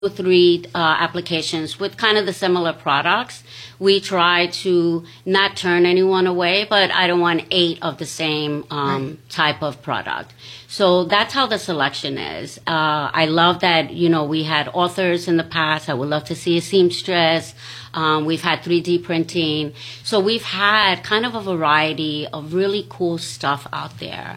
three applications with kind of the similar products. We try to not turn anyone away, but I don't want 8 of the same type of product. So that's how the selection is. I love that, we had authors in the past. I would love to see a seamstress. We've had 3D printing. So we've had kind of a variety of really cool stuff out there.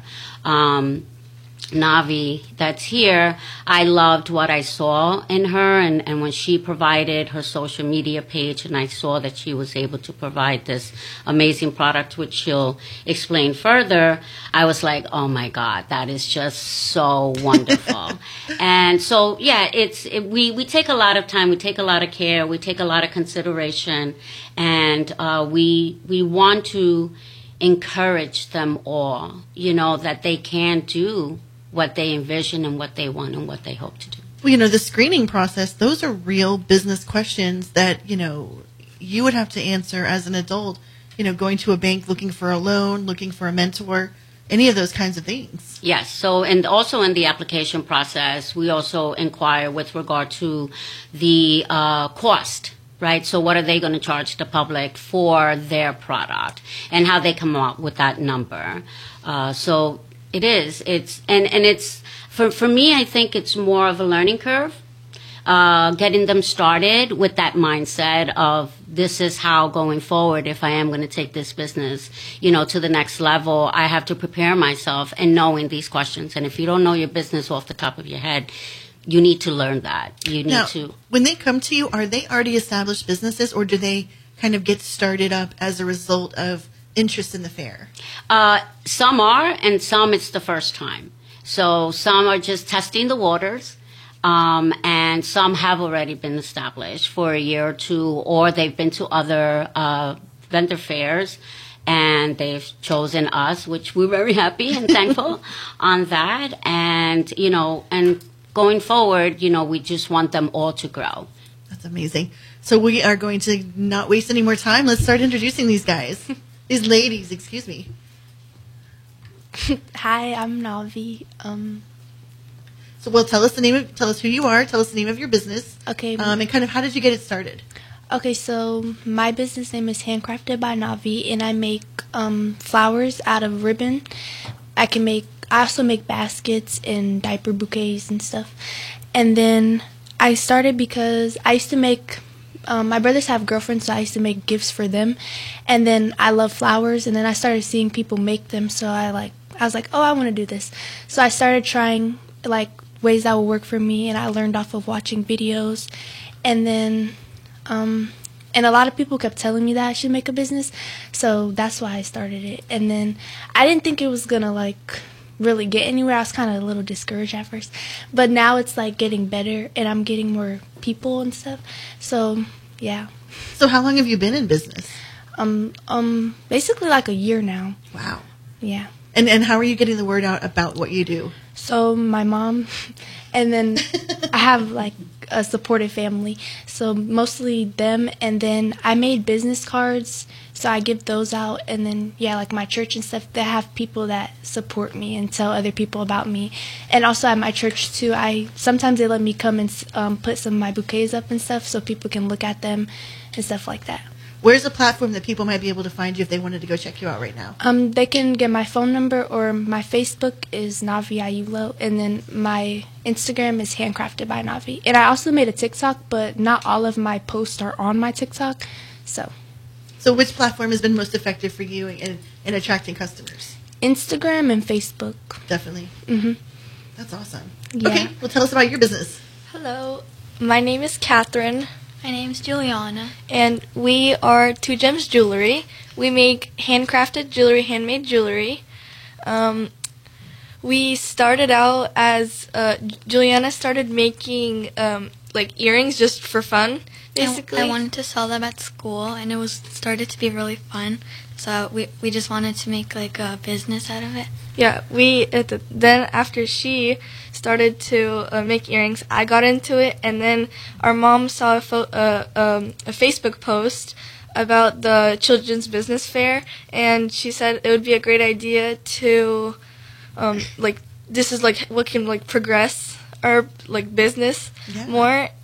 Navi that's here, I loved what I saw in her, and when she provided her social media page and I saw that she was able to provide this amazing product, which she'll explain further, I was like, oh my God, that is just so wonderful. And so, yeah, we take a lot of time, we take a lot of care, we take a lot of consideration, and we want to encourage them all, that they can do what they envision and what they want and what they hope to do. Well, the screening process, those are real business questions that, you would have to answer as an adult, going to a bank looking for a loan, looking for a mentor, any of those kinds of things. Yes. So, and also in the application process, we also inquire with regard to the cost. Right? So what are they going to charge the public for their product and how they come up with that number? So it's for me, I think it's more of a learning curve, getting them started with that mindset of this is how going forward, if I am going to take this business, to the next level, I have to prepare myself and knowing these questions. And if you don't know your business off the top of your head, you need to learn that. When they come to you, are they already established businesses, or do they kind of get started up as a result of interest in the fair? Some are, and some it's the first time. So some are just testing the waters, and some have already been established for a year or two, or they've been to other vendor fairs, and they've chosen us, which we're very happy and thankful on that. And, and going forward, we just want them all to grow. That's amazing. So we are going to not waste any more time. Let's start introducing these guys. These ladies, excuse me. Hi, I'm Navi. So, tell us who you are, tell us the name of your business. Okay. And kind of how did you get it started? Okay, so my business name is Handcrafted by Navi, and I make flowers out of ribbon. I also make baskets and diaper bouquets and stuff. And then I started because I used to make, my brothers have girlfriends, so I used to make gifts for them. And then I love flowers, and then I started seeing people make them, so I was like, oh, I want to do this. So I started trying, ways that would work for me, and I learned off of watching videos. And then, and a lot of people kept telling me that I should make a business, so that's why I started it. And then I didn't think it was going to, really get anywhere. I was kind of a little discouraged at first, but now it's getting better, and I'm getting more people and stuff. So yeah. So how long have you been in business? Basically a year now. Wow. Yeah. And how are you getting the word out about what you do? So my mom, and then I have a supportive family, so mostly them. And then I made business cards, so I give those out. And then my church and stuff, they have people that support me and tell other people about me. And also at my church too, sometimes they let me come and put some of my bouquets up and stuff, so people can look at them and stuff like that. Where's a platform that people might be able to find you if they wanted to go check you out right now? They can get my phone number, or my Facebook is Navi Ayulo, and then my Instagram is Handcrafted by Navi. And I also made a TikTok, but not all of my posts are on my TikTok. So which platform has been most effective for you in attracting customers? Instagram and Facebook. Definitely. Mm-hmm. That's awesome. Yeah. Okay, well, tell us about your business. Hello, my name is Catherine. My name's Juliana. And we are Two Gems Jewelry. We make handcrafted jewelry, handmade jewelry. We started out as, Juliana started making, earrings just for fun, basically. I wanted to sell them at school, and it started to be really fun. So we just wanted to make a business out of it. Yeah, then after she started to make earrings, I got into it, and then our mom saw a Facebook post about the Children's Business Fair, and she said it would be a great idea to, this is what can progress our business more,